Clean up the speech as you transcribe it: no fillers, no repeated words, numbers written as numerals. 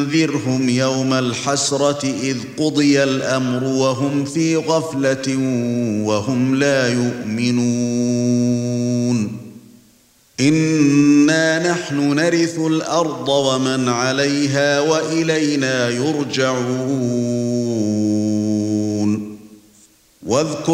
وأنذرهم يوم الحسرة إذ قضي الأمر وهم في غفلة وهم لا يؤمنون إنا نحن نرث الأرض ومن عليها وإلينا يرجعون واذكر